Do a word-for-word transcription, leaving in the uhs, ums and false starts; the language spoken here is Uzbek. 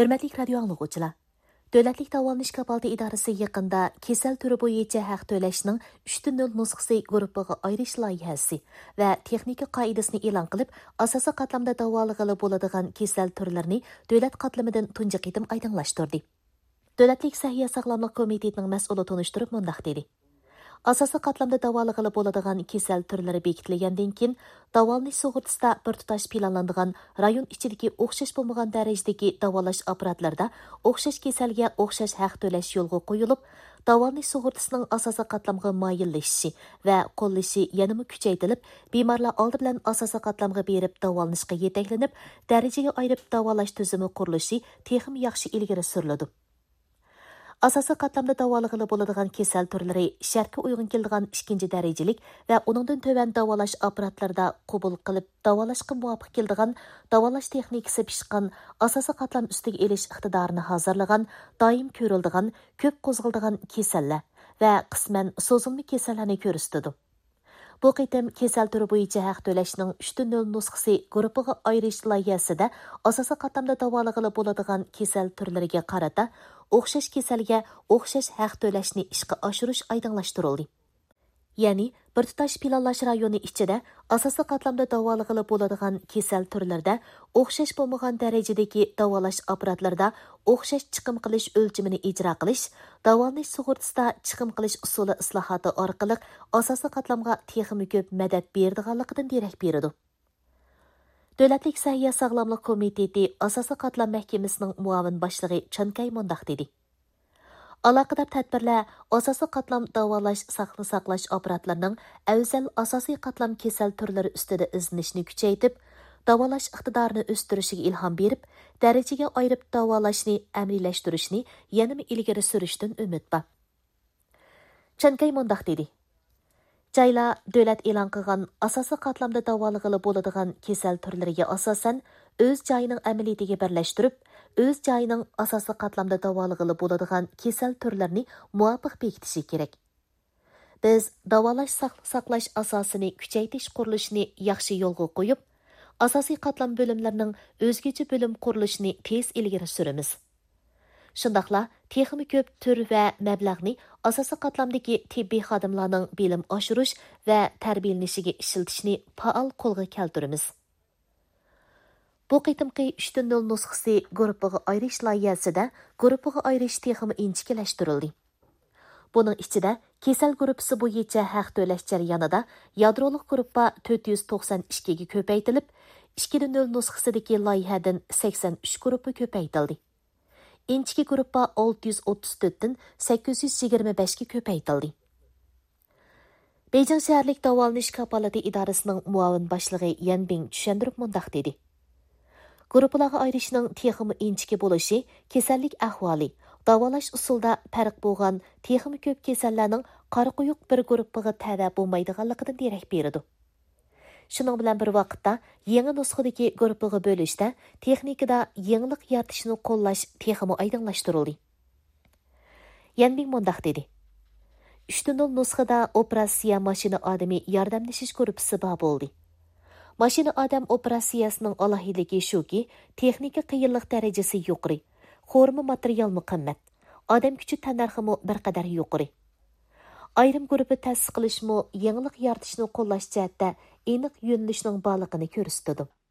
Hörmətli radio anlıqçılar. Dövlətlik davalanish kapalati idorasi yaqında kesal turi bo'yicha haq to'lashning uch nol nusxasi guruhiga ayirish loyihasi va texnika qoidasini e'lon qilib, asosiy qatlamda davolig'ili bo'ladigan kesal turlarini davlat qatlamidan tunji qitim aydinlashtirdi. Dövlətlik Səhiyyə Sağlamlıq Komitetining mas'uli tunishtirib mundaq dedi. Asosiy qatlamda davolig'ili bo'ladigan kesal turlari bekitilgandan keyin davolanish sug'urtasida bir tutash planlanadigan rayon ichidagi o'xshash bo'lmagan darajadagi davolash apparatlarida o'xshash kasalga o'xshash haq to'lash yo'lga qo'yilib, davolanish sug'urtasining asosiy qatlamga moyillashishi va qo'llashi yanada kuchaytirilib, bemorlar oldi bilan asosiy qatlamga berib davolanishga yetaklanib, darajaga ayirib davolash tizimi qurilishi texnik yaxshi ilgari suriladi. Asosiy qatlamda davolig'ili bo'ladigan kesal turlari shartga uyg'un keladigan ikkinchi darajalik va uningdan to'van davolash apparatlarida qabul qilib davolashga muvofiq keladigan davolash texnikasi pishgan asosiy qatlam ustiga elish iqtidorini hozirlagan, doim ko'riladigan, ko'p qo'zg'aladigan kasallar va qisman so'zilma kasallarni ko'rsatadi. Bu qitim kesal turi bo'yicha haq to'lashning uch nol nusxasi guruhiga ayirish loyihasida asosiy qatlamda davolig'ili bo'ladigan kesal turlariga qarata o'xshash kasalga o'xshash haq to'lashni ishga oshirish aydinlashtirildi. Ya'ni bir tutash planlash rayoni ichida asosiy qatlamda davolig'ili bo'ladigan kesal turlarda o'xshash bo'lmagan darajadagi davolash apparatlarida o'xshash chiqim qilish o'lchimini ijro qilish, davolanish sug'urtasida chiqim qilish usuli islohoti orqali asosiy qatlamga texnik ko'p madad berdiganligidan derak beradi. Dövlətlik Səhiyyə Sağlamlıq Komiteti Asosiy qatlam mahkamasining muavin boshlig'i Chankay mundaq dedi. Aloqador tadbirlar asosiy qatlam davolash saqni saqlash apparatlarining afzal asosiy qatlam kesal turlari ustida izlanishni kuchaytirib, davolash iqtidorini o'stirishiga ilhom berib, darajaga ayirib davolashni amriylashtırishni yanada ilgari surishdan umid bor. Chankay mundaq dedi. Jaylar davlat e'lon qilgan asosiy qatlamda davolig'ili bo'ladigan kesal turlariga asosan o'z joyining amaliyatiga birlashtirib, o'z joyining asosiy qatlamda davolig'ili bo'ladigan kesal turlarini muvofiq bekitishi kerak. Biz davolash saqlash asosini kuchaytirish qurilishini yaxshi yo'lga qo'yib, asosiy qatlam bo'limlarining o'zgacha bo'lim qurilishini tez ilgari suramiz. Shundaqla texnik ko'p tur va mablag'ni asosiy qatlamdagi tibbiy xodimlarning bilim oshirish va tarbiyalanishiga ishlatishni faol qo'lga keltiramiz. Bu qitimqi uch nol nusxasi guruhiga ayirish loyihasida guruhiga ayirish texnik inchikilashtirildi. Buning ichida kesal guruhi bo'yicha haq to'lash jarayonida yadrolik guruhga to'rt yuz to'qson ikki ga ko'paytirilib, ikki nol nusxasidagi loyihadan sakson uch guruhi ko'paytirildi. Inchki guruhga olti yuz o'ttiz to'rt dan sakkiz yuz yigirma besh ga ko'paytirildi. Beijing shaharlik davolanish kapalati idorasining muavin boshlig'i Yan Bing tushuntirib mundaq dedi. Guruhlarga ayrishning texnik inchki bo'lishi kasallik ahvoli, davolash usulida farq bo'lgan texnik ko'p kasallarning qora quyuq bir guruhiga ta'da bo'lmaydiganligidan derak beradi. Shuning bilan bir vaqtda yangi nusxadagi guruhiga bo'lishda texnikada yangilik yaratishni qo'llash texnik aydinlashtirildi. Yanbing mundaq dedi. uch nol nusxada operatsiya mashina odami yordamlashish guruhi bor bo'ldi. Mashina odam operatsiyasining alohidligi shuki, texnika qiyinlik darajasi yuqori, xorma materialmi qimmat, odam kuchi tannarximi bir qadar yuqori. Ayrim guruhi ta'sis qilishmi yangilik yaratishni qo'llash jihatda aniq yo'nalishning borligini ko'rsatadi.